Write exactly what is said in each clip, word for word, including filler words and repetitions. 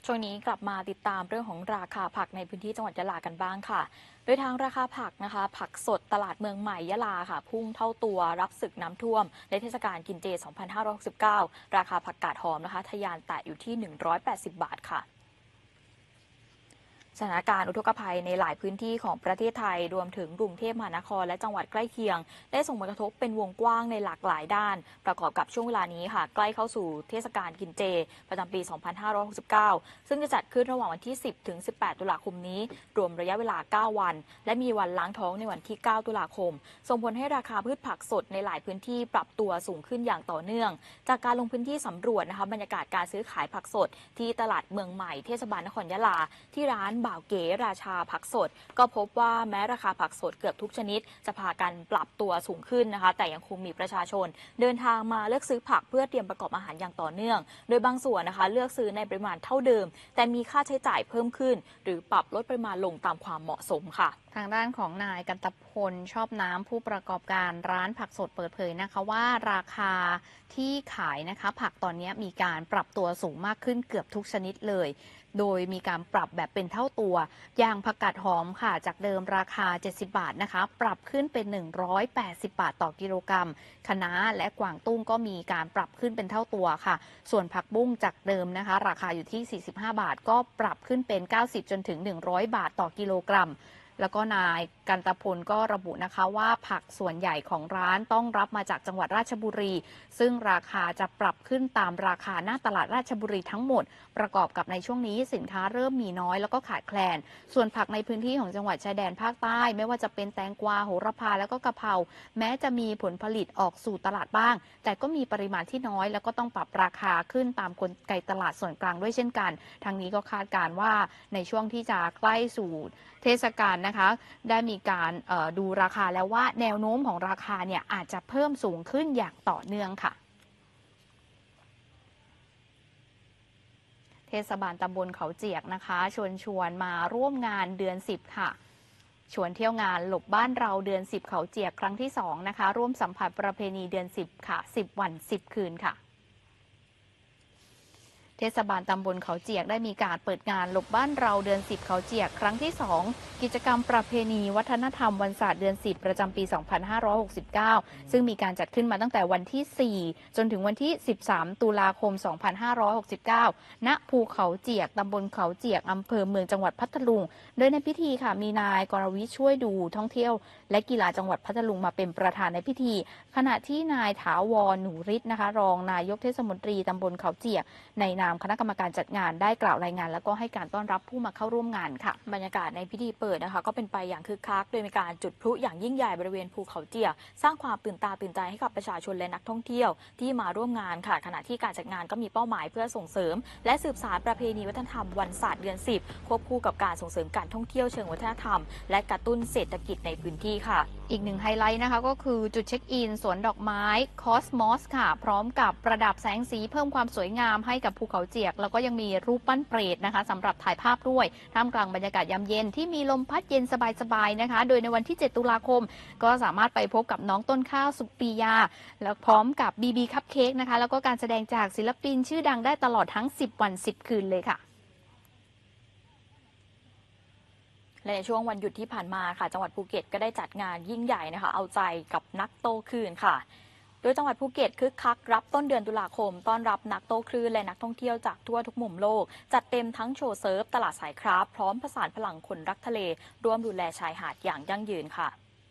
ช่วงนี้กลับมาติดตามเรื่องของราคาผักในพื้นที่จังหวัดยะลากันบ้างค่ะ โดยทางราคาผักนะคะผักสดตลาดเมืองใหม่ยะลาค่ะพุ่งเท่าตัวรับศึกน้ำท่วมในเทศกาลกินเจ สองพันห้าร้อยหกสิบเก้า ราคาผักกาดหอมนะคะทะยานแตะอยู่ที่ หนึ่งร้อยแปดสิบบาทค่ะสถานการณ์อุทกภัยในหลายพื้นที่ของประเทศไทยรวมถึงกรุงเทพมหานครและจังหวัดใกล้เคียงได้ส่งผลกระทบเป็นวงกว้างในหลากหลายด้านประกอบกับช่วงเวลานี้ค่ะใกล้เข้าสู่เทศกาลกินเจประจำปี สองพันห้าร้อยหกสิบเก้า ซึ่งจะจัดขึ้นระหว่างวันที่ สิบ ถึง สิบแปด ตุลาคมนี้รวมระยะเวลา เก้า วันและมีวันล้างท้องในวันที่ เก้า ตุลาคมส่งผลให้ราคาพืชผักสดในหลายพื้นที่ปรับตัวสูงขึ้นอย่างต่อเนื่องจากการลงพื้นที่สำรวจนะคะบรรยากาศการซื้อขายผักสดที่ตลาดเมืองใหม่เทศบาลนครยะลาที่ร้านบ่าวเก๋ราชาผักสดก็พบว่าแม้ราคาผักสดเกือบทุกชนิดจะพากันปรับตัวสูงขึ้นนะคะแต่ยังคงมีประชาชนเดินทางมาเลือกซื้อผักเพื่อเตรียมประกอบอาหารอย่างต่อเนื่องโดยบางส่วนนะคะเลือกซื้อในปริมาณเท่าเดิมแต่มีค่าใช้จ่ายเพิ่มขึ้นหรือปรับลดปริมาณลงตามความเหมาะสมค่ะทางด้านของนายกันตพลชอบน้ำผู้ประกอบการร้านผักสดเปิดเผยนะคะว่าราคาที่ขายนะคะผักตอนนี้มีการปรับตัวสูงมากขึ้นเกือบทุกชนิดเลยโดยมีการปรับแบบเป็นเท่าตัวอย่างผักกาดหอมค่ะจากเดิมราคาเจ็ดสิบบาทนะคะปรับขึ้นเป็นหนึ่งร้อยแปดสิบบาทต่อกิโลกรัมคะน้าและกวางตุ้งก็มีการปรับขึ้นเป็นเท่าตัวค่ะส่วนผักบุ้งจากเดิมนะคะราคาอยู่ที่สี่สิบห้าบาทก็ปรับขึ้นเป็นเก้าสิบจนถึงหนึ่งร้อยบาทต่อกิโลกรัมแล้วก็นายกันตพลก็ระบุนะคะว่าผักส่วนใหญ่ของร้านต้องรับมาจากจังหวัดราชบุรีซึ่งราคาจะปรับขึ้นตามราคาหน้าตลาดราชบุรีทั้งหมดประกอบกับในช่วงนี้สินค้าเริ่มมีน้อยแล้วก็ขาดแคลนส่วนผักในพื้นที่ของจังหวัดชายแดนภาคใต้ไม่ว่าจะเป็นแตงกวาโหระพาแล้วก็กะเพราแม้จะมีผลผลิตออกสู่ตลาดบ้างแต่ก็มีปริมาณที่น้อยแล้วก็ต้องปรับราคาขึ้นตามกลไกตลาดส่วนกลางด้วยเช่นกันทางนี้ก็คาดการณ์ว่าในช่วงที่จะใกล้สู่เทศกาลนะคะได้มีการดูราคาแล้วว่าแนวโน้มของราคาเนี่ยอาจจะเพิ่มสูงขึ้นอย่างต่อเนื่องค่ะเทศบาลตำบลเขาเจียกนะคะชวนชวนมาร่วมงานเดือนสิบค่ะชวนเที่ยวงานหลบบ้านเราเดือนสิบเขาเจียกครั้งที่สองนะคะร่วมสัมผัสประเพณีเดือนสิบค่ะสิบวันสิบคืนค่ะเทศบาลตำบลเขาเจียกได้มีการเปิดงานหลบบ้านเราเดือนสิบเขาเจียกครั้งที่สองกิจกรรมประเพณีวัฒนธรรมวันศาสตร์เดือนสิบประจำปี สองพันห้าร้อยหกสิบเก้า ซึ่งมีการจัดขึ้นมาตั้งแต่วันที่สี่จนถึงวันที่สิบสามตุลาคม สองพันห้าร้อยหกสิบเก้า ณ ภูเขาเจียกตำบลเขาเจียกอำเภอเมืองจังหวัดพัทลุงโดยในพิธีค่ะมีนายกรวิทย์ช่วยดูท่องเที่ยวและกีฬาจังหวัดพัทลุงมาเป็นประธานในพิธีขณะที่นายถาวรหนูฤทธิ์นะคะรองนายกเทศมนตรีตำบลเขาเจียกในนามคณะกรรมการจัดงานได้กล่าวรายงานแล้วก็ให้การต้อนรับผู้มาเข้าร่วมงานค่ะบรรยากาศในพิธีเปิดนะคะก็เป็นไปอย่างคึกคักโดยมีการจุดพลุอย่างยิ่งใหญ่บริเวณภูเขาเจียกสร้างความตื่นตาตื่นใจให้กับประชาชนและนักท่องเที่ยวที่มาร่วมงานค่ะขณะที่การจัดงานก็มีเป้าหมายเพื่อส่งเสริมและสืบสานประเพณีวัฒนธรรมวันศาสตร์เดือนสิบควบคู่กับการส่งเสริมการท่องเที่ยวเชิงวัฒนธรรมและกระตุ้นเศรษฐกิจในพื้นที่ค่ะอีกหนึ่งไฮไลท์นะคะก็คือจุดเช็คอินสวนดอกไม้คอสมอสค่ะพร้อมกับประดับแสงสีเพิ่มความสวยงามให้กับภูเขาเจียกแล้วก็ยังมีรูปปั้นเปรตนะคะสำหรับถ่ายภาพด้วยท่ามกลางบรรยากาศยามเย็นที่มีลมพัดเย็นสบายๆนะคะโดยในวันที่เจ็ดตุลาคมก็สามารถไปพบกับน้องต้นข้าวสุปียาแล้วพร้อมกับบีบีคัพเค้กนะคะแล้วก็การแสดงจากศิลปินชื่อดังได้ตลอดทั้งสิบวันสิบคืนเลยค่ะและในช่วงวันหยุดที่ผ่านมาค่ะจังหวัดภูเก็ตก็ได้จัดงานยิ่งใหญ่นะคะเอาใจกับนักโต้คลื่นค่ะโดยจังหวัดภูเก็ตคึกคักรับต้นเดือนตุลาคมต้อนรับนักโต้คลื่นและนักท่องเที่ยวจากทั่วทุกมุมโลกจัดเต็มทั้งโชว์เซิร์ฟตลาดสายคราฟพร้อมผสานพลังคนรักทะเลร่วมดูแลชายหาดอย่างยั่งยืนค่ะ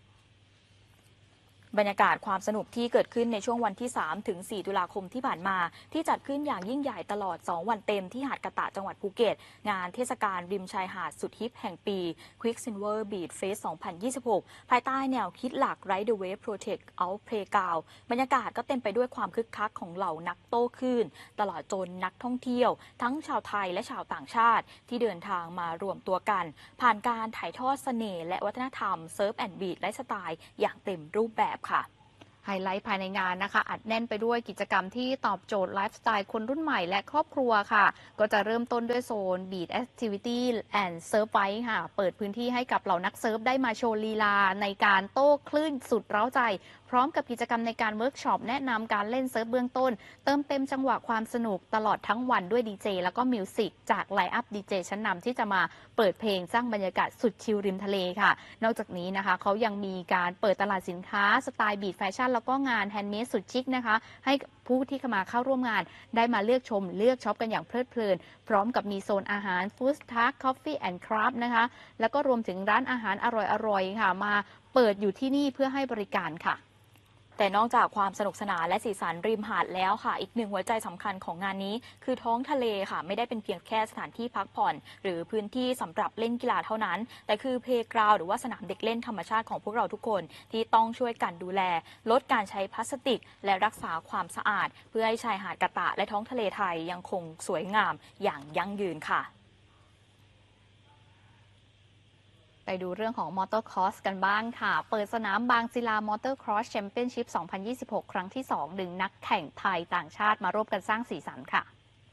บรรยากาศความสนุกที่เกิดขึ้นในช่วงวันที่ สามถึงสี่ ตุลาคมที่ผ่านมาที่จัดขึ้นอย่างยิ่งใหญ่ตลอด สอง วันเต็มที่หาดกะตะจังหวัดภูเก็ตงานเทศกาลริมชายหาดสุดฮิปแห่งปี Quicksilver Beach Fest สองพันยี่สิบหก ภายใต้แนวคิดหลัก Ride the Wave Protect Our Playground บรรยากาศก็เต็มไปด้วยความคึกคักของเหล่านักโต้คลื่นตลอดจนนักท่องเที่ยวทั้งชาวไทยและชาวต่างชาติที่เดินทางมารวมตัวกันผ่านการถ่ายทอดเสน่ห์และวัฒนธรรมเซิร์ฟแอนด์บีชไลฟ์สไตล์อย่างเต็มรูปแบบค่ะไฮไลท์ภายในงานนะคะอัดแน่นไปด้วยกิจกรรมที่ตอบโจทย์ไลฟ์สไตล์คนรุ่นใหม่และครอบครัวค่ะก็จะเริ่มต้นด้วยโซน Beach Activity and Surf Fight ค่ะเปิดพื้นที่ให้กับเหล่านักเซิร์ฟได้มาโชว์ลีลาในการโต้คลื่นสุดเร้าใจพร้อมกับกิจกรรมในการเวิร์กช็อปแนะนำการเล่นเซิร์ฟเบื้องต้นเติมเต็มจังหวะความสนุกตลอดทั้งวันด้วยดีเจแล้วก็มิวสิกจากไลน์อัพดีเจชั้นนำที่จะมาเปิดเพลงสร้างบรรยากาศสุดชิลริมทะเลค่ะนอกจากนี้นะคะเขายังมีการเปิดตลาดสินค้าสไตล์บีทแฟชั่นแล้วก็งานแฮนด์เมดสุดชิคนะคะให้ผู้ที่เข้ามาเข้าร่วมงานได้มาเลือกชมเลือกช็อปกันอย่างเพลิดเพลินพร้อมกับมีโซนอาหารฟู้ดทักคอฟฟี่แอนด์คราฟนะคะแล้วก็รวมถึงร้านอาหารอร่อยๆค่ะมาเปิดอยู่ที่นี่เพื่อให้บริการค่ะแต่นอกจากความสนุกสนานและสีสันริมหาดแล้วค่ะอีกหนึ่งหัวใจสำคัญของงานนี้คือท้องทะเลค่ะไม่ได้เป็นเพียงแค่สถานที่พักผ่อนหรือพื้นที่สำหรับเล่นกีฬาเท่านั้นแต่คือเพลย์กราวด์หรือว่าสนามเด็กเล่นธรรมชาติของพวกเราทุกคนที่ต้องช่วยกันดูแลลดการใช้พลาสติกและรักษาความสะอาดเพื่อให้ชายหาดกระตะและท้องทะเลไทยยังคงสวยงามอย่างยั่งยืนค่ะไปดูเรื่องของมอเตอร์คอร์สกันบ้างค่ะ เปิดสนามบางศิลามอเตอร์ครอสแชมเปี้ยนชิพ สองพันยี่สิบหก ครั้งที่ สอง ดึงนักแข่งไทยต่างชาติมาร่วมกันสร้างสีสันค่ะ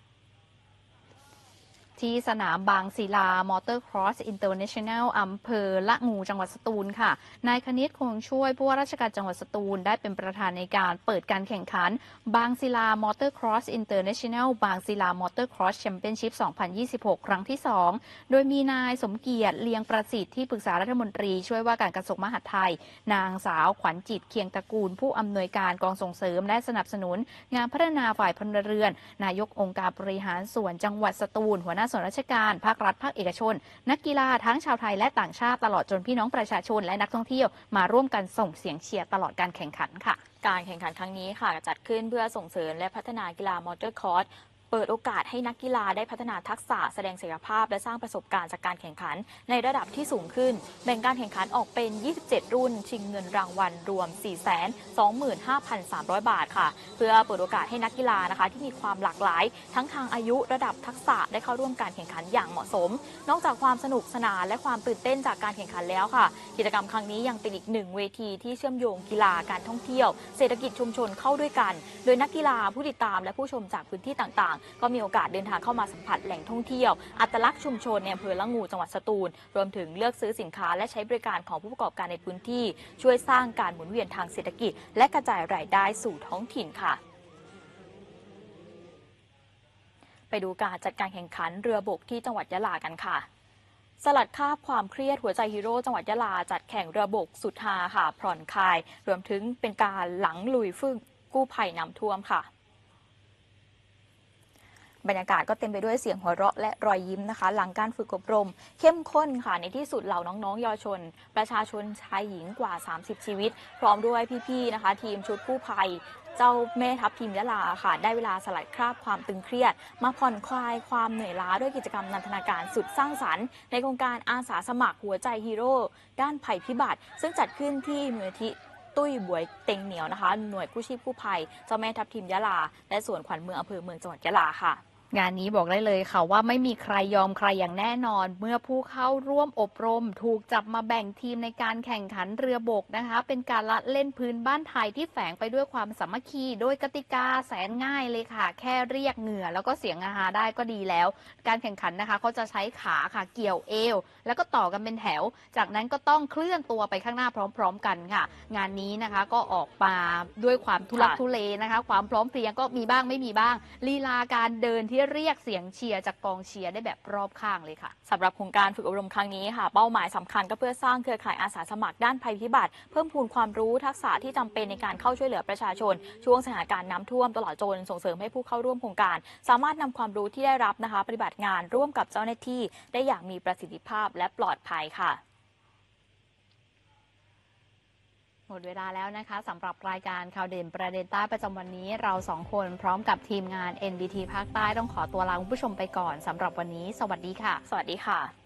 ที่สนามบางศิลามอเตอร์ครอสอินเตอร์เนชั่นแนลอำเภอละงูจังหวัดสตูลค่ะนายคณิตคงช่วยผู้ว่าราชการจังหวัดสตูลได้เป็นประธานในการเปิดการแข่งขันบางศิลามอเตอร์ครอสอินเตอร์เนชั่นแนลบางศิลามอเตอร์ครอสแชมเปี้ยนชิพ สองพันยี่สิบหก ครั้งที่ สอง โดยมีนายสมเกียรติเลียงประสิทธิ์ที่ปรึกษารัฐมนตรีช่วยว่าการกระทรวงมหาดไทยนางสาวขวัญจิตเคียงตระกูลผู้อำนวยการกองส่งเสริมและสนับสนุนงานพัฒนาฝ่ายพลเรือนนายกองค์การบริหารส่วนจังหวัดสตูลหัวหน้าส่วนราชการภาครัฐภาคเอกชนนักกีฬาทั้งชาวไทยและต่างชาติตลอดจนพี่น้องประชาชนและนักท่องเที่ยวมาร่วมกันส่งเสียงเชียร์ตลอดการแข่งขันค่ะการแข่งขันครั้งนี้ค่ะจัดขึ้นเพื่อส่งเสริมและพัฒนากีฬามอเตอร์คอร์สเปิดโอกาสให้นักกีฬาได้พัฒนาทักษะแสดงศักยภาพและสร้างประสบการณ์จากการแข่งขันในระดับที่สูงขึ้นแบ่งการแข่งขันออกเป็น ยี่สิบเจ็ด รุ่นชิงเงินรางวัลรวม สี่แสนสองหมื่นห้าพันสามร้อย บาทค่ะเพื่อเปิดโอกาสให้นักกีฬานะคะที่มีความหลากหลายทั้งทางอายุระดับทักษะได้เข้าร่วมการแข่งขันอย่างเหมาะสมนอกจากความสนุกสนานและความตื่นเต้นจากการแข่งขันแล้วค่ะกิจกรรมครั้งนี้ยังเป็นอีกหนึ่งเวทีที่เชื่อมโยงกีฬาการท่องเที่ยวเศรษฐกิจชุมชนเข้าด้วยกันโดยนักกีฬาผู้ติดตามและผู้ชมจากพื้นที่ต่างๆก็มีโอกาสเดินทางเข้ามาสัมผัสแหล่งท่องเที่ยวอัตลักษณ์ชุมชนในอำเภอละงูจังหวัดสตูลรวมถึงเลือกซื้อสินค้าและใช้บริการของผู้ประกอบการในพื้นที่ช่วยสร้างการหมุนเวียนทางเศรษฐกิจและกระจายรายได้สู่ท้องถิ่นค่ะไปดูการจัดการแข่งขันเรือบกที่จังหวัดยะลากันค่ะสลัดคราบความเครียดหัวใจฮีโร่จังหวัดยะลาจัดแข่งเรือบกสุดฮาค่ะผ่อนคลายรวมถึงเป็นการหลังลุยฟึ่งกู้ภัยน้ำท่วมค่ะบรรยากาศก็เต็มไปด้วยเสียงหัวเราะและรอยยิ้มนะคะหลังการฝึกอบรมเข้มข้นค่ะในที่สุดเหล่าน้องๆเยาวชนประชาชนชายหญิงกว่าสามสิบชีวิตพร้อมด้วยพี่ๆนะคะทีมชุดกู้ภัยเจ้าแม่ทัพทีมยะลาค่ะได้เวลาสลัดคราบความตึงเครียดมาผ่อนคลายความเหนื่อยล้าด้วยกิจกรรมนันทนาการสุดสร้างสรรค์ในโครงการอาสาสมัครหัวใจฮีโร่ด้านภัยพิบัติซึ่งจัดขึ้นที่มูลนิธิตุ้ยบวยเต็งเหนียวนะคะหน่วยกู้ชีพกู้ภัยเจ้าแม่ทัพทีมยะลาและสวนขวัญเมืองอำเภอเมืองจังหวัดยะลาค่ะงานนี้บอกได้เลยค่ะว่าไม่มีใครยอมใครอย่างแน่นอนเมื่อผู้เข้าร่วมอบรมถูกจับมาแบ่งทีมในการแข่งขันเรือบกนะคะเป็นการละเล่นพื้นบ้านไทยที่แฝงไปด้วยความสามัคคีโดยกติกาแสนง่ายเลยค่ะแค่เรียกเหงื่อแล้วก็เสียงอาหาได้ก็ดีแล้วการแข่งขันนะคะเขาจะใช้ขาค่ะเกี่ยวเอวแล้วก็ต่อกันเป็นแถวจากนั้นก็ต้องเคลื่อนตัวไปข้างหน้าพร้อมๆกันค่ะงานนี้นะคะก็ออกมาด้วยความทุลักทุเลนะคะความพร้อมเพรียงก็มีบ้างไม่มีบ้างลีลาการเดินที่เรียกเสียงเชียร์จากกองเชียร์ได้แบบรอบข้างเลยค่ะสำหรับโครงการฝึกอบรมครั้งนี้ค่ะเป้าหมายสำคัญก็เพื่อสร้างเครือข่ายอาสาสมัครด้านภัยพิบัติเพิ่มพูนความรู้ทักษะที่จำเป็นในการเข้าช่วยเหลือประชาชนช่วงสถานการณ์น้ำท่วมตลอดจนส่งเสริมให้ผู้เข้าร่วมโครงการสามารถนำความรู้ที่ได้รับนะคะปฏิบัติงานร่วมกับเจ้าหน้าที่ได้อย่างมีประสิทธิภาพและปลอดภัยค่ะหมดเวลาแล้วนะคะสำหรับรายการข่าวเด่นประเด็นใต้ประจำวันนี้เราสองคนพร้อมกับทีมงาน เอ็น บี ที ภาคใต้ต้องขอตัวลาคุณผู้ชมไปก่อนสำหรับวันนี้สวัสดีค่ะสวัสดีค่ะ